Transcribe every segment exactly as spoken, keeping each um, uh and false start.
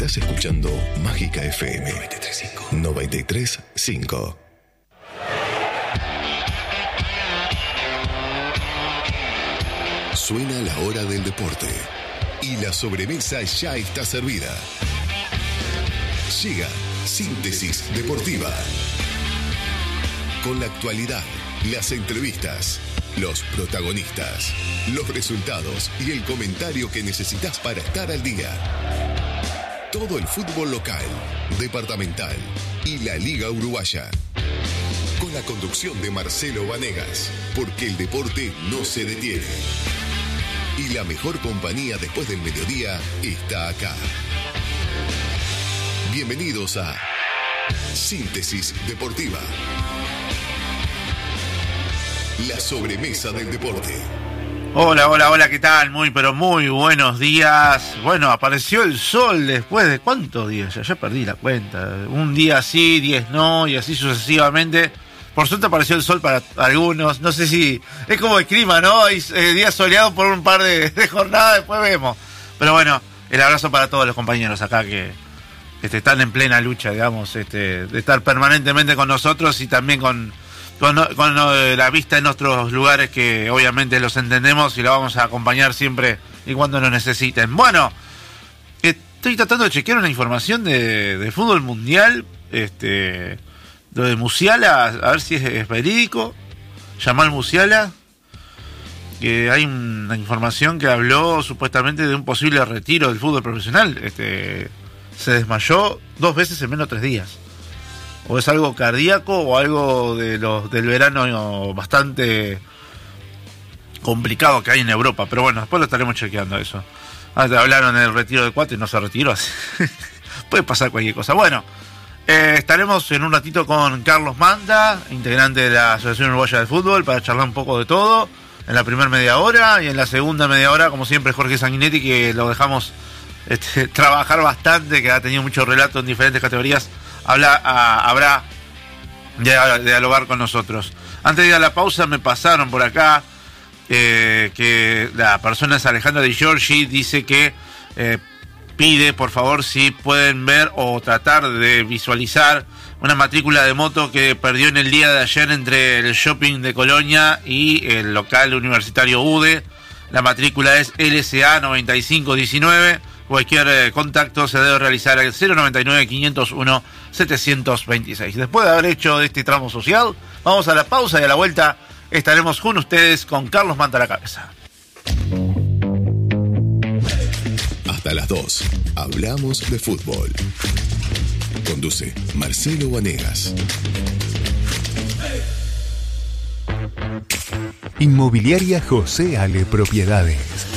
Estás escuchando Mágica F M noventa y tres punto cinco. Suena la hora del deporte y la sobremesa ya está servida. Llega Síntesis Deportiva. Con la actualidad, las entrevistas, los protagonistas, los resultados y el comentario que necesitas para estar al día. Todo el fútbol local, departamental y la Liga Uruguaya. Con la conducción de Marcelo Vanegas, porque el deporte no se detiene. Y la mejor compañía después del mediodía está acá. Bienvenidos a Síntesis Deportiva. La sobremesa del deporte. Hola, hola, hola, ¿qué tal? Muy, pero muy buenos días. Bueno, apareció el sol después de ¿cuántos días? Ya, ya perdí la cuenta. Un día sí, diez no, y así sucesivamente. Por suerte apareció el sol para algunos. No sé si... Es como el clima, ¿no? Hay eh, días soleados por un par de, de jornadas, después vemos. Pero bueno, el abrazo para todos los compañeros acá que este, están en plena lucha, digamos, este, de estar permanentemente con nosotros y también con... Con, con la vista en otros lugares que obviamente los entendemos y la vamos a acompañar siempre y cuando nos necesiten. Bueno, estoy tratando de chequear una información de, de fútbol mundial, este, lo de Musiala, a ver si es, es verídico. Jamal Musiala, que hay una información que habló supuestamente de un posible retiro del fútbol profesional. Este, se desmayó dos veces en menos de tres días. O es algo cardíaco o algo de los del verano bastante complicado que hay en Europa. Pero bueno, después lo estaremos chequeando eso. Antes hablaron del retiro de Cuate y no se retiró. Puede pasar cualquier cosa. Bueno, eh, estaremos en un ratito con Carlos Manta, integrante de la Asociación Uruguaya de Fútbol, para charlar un poco de todo en la primera media hora. Y en la segunda media hora, como siempre, Jorge Sanguinetti, que lo dejamos este, trabajar bastante, que ha tenido mucho relato en diferentes categorías. Habla, a, habrá de, de dialogar con nosotros. Antes de ir a la pausa me pasaron por acá eh, que la persona es Alejandra Di Giorgi, dice que eh, pide por favor si pueden ver o tratar de visualizar una matrícula de moto que perdió en el día de ayer entre el shopping de Colonia y el local universitario U D E. La matrícula es L S A noventa y cinco diecinueve. Cualquier eh, contacto se debe realizar al cero noventa y nueve, quinientos uno, setecientos veintiséis. Después de haber hecho este tramo social, vamos a la pausa y a la vuelta estaremos con ustedes con Carlos Manta a la cabeza. Hasta las dos, hablamos de fútbol. Conduce Marcelo Vanegas. Inmobiliaria José Ale Propiedades.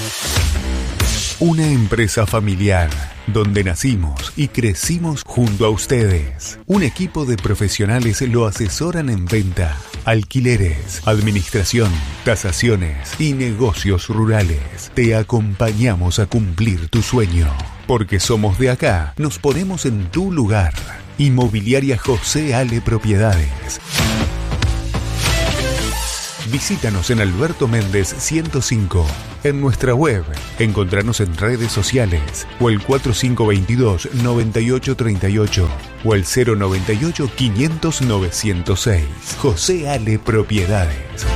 Una empresa familiar donde nacimos y crecimos junto a ustedes. Un equipo de profesionales lo asesoran en venta, alquileres, administración, tasaciones y negocios rurales. Te acompañamos a cumplir tu sueño. Porque somos de acá, nos ponemos en tu lugar. Inmobiliaria José Ale Propiedades. Visítanos en Alberto Méndez ciento cinco, en nuestra web, encontrarnos en redes sociales, o el cuatro cinco dos dos, nueve ocho tres ocho, o el cero noventa y ocho, quinientos, novecientos seis. José Ale Propiedades.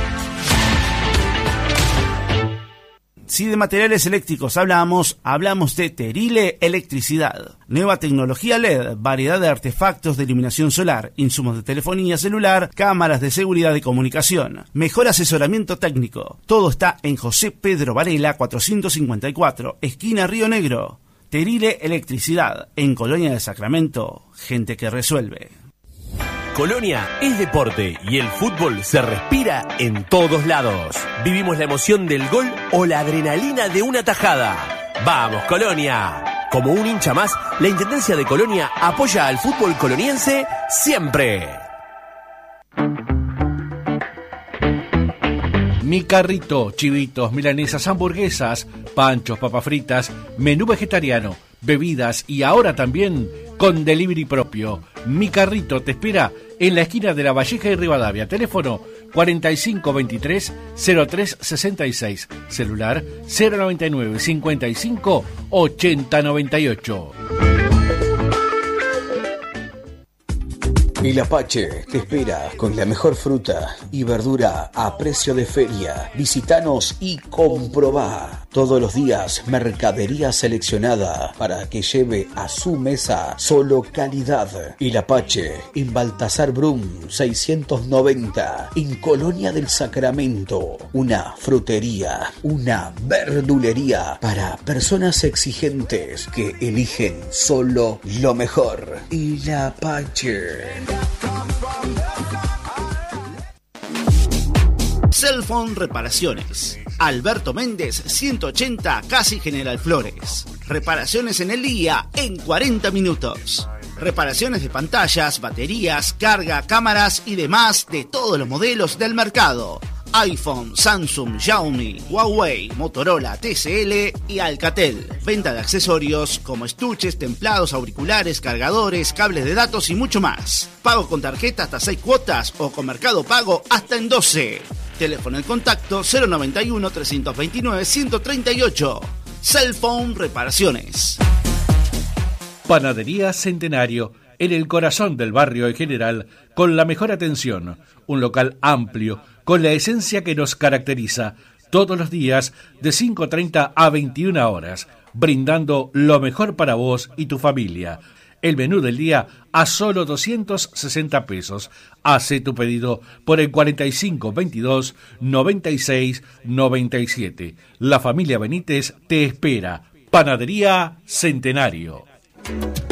Si de materiales eléctricos hablamos, hablamos de Terile Electricidad. Nueva tecnología L E D, variedad de artefactos de iluminación solar, insumos de telefonía celular, cámaras de seguridad y comunicación. Mejor asesoramiento técnico. Todo está en José Pedro Varela cuatrocientos cincuenta y cuatro, esquina Río Negro. Terile Electricidad, en Colonia del Sacramento. Gente que resuelve. Colonia es deporte y el fútbol se respira en todos lados. Vivimos la emoción del gol o la adrenalina de una tajada. ¡Vamos, Colonia! Como un hincha más, la Intendencia de Colonia apoya al fútbol coloniense siempre. Mi Carrito, chivitos, milanesas, hamburguesas, panchos, papas fritas, menú vegetariano, bebidas y ahora también con delivery propio. Mi Carrito te espera en la esquina de La Valleja y Rivadavia. Teléfono cuarenta y cinco veintitrés cero tres sesenta y seis. Celular cero noventa y nueve cincuenta y cinco ochenta noventa y ocho. El Apache te espera con la mejor fruta y verdura a precio de feria. Visítanos y comprobá. Todos los días mercadería seleccionada para que lleve a su mesa solo calidad. El Apache en Baltasar Brum seiscientos noventa, en Colonia del Sacramento. Una frutería, una verdulería para personas exigentes que eligen solo lo mejor. El Apache. Cellphone Reparaciones. Alberto Méndez, ciento ochenta, Casi General Flores. Reparaciones en el día en cuarenta minutos. Reparaciones de pantallas, baterías, carga, cámaras y demás de todos los modelos del mercado. iPhone, Samsung, Xiaomi, Huawei, Motorola, T C L y Alcatel. Venta de accesorios como estuches, templados, auriculares, cargadores, cables de datos y mucho más. Pago con tarjeta hasta seis cuotas o con Mercado Pago hasta en doce. Teléfono en contacto cero noventa y uno, trescientos veintinueve, ciento treinta y ocho. Cellphone Reparaciones. Panadería Centenario, en el corazón del barrio en general, con la mejor atención. Un local amplio, con la esencia que nos caracteriza, todos los días de cinco treinta a veintiuna horas, brindando lo mejor para vos y tu familia. El menú del día a solo doscientos sesenta pesos. Hace tu pedido por el cuarenta y cinco veintidós noventa y seis noventa y siete. La familia Benítez te espera. Panadería Centenario.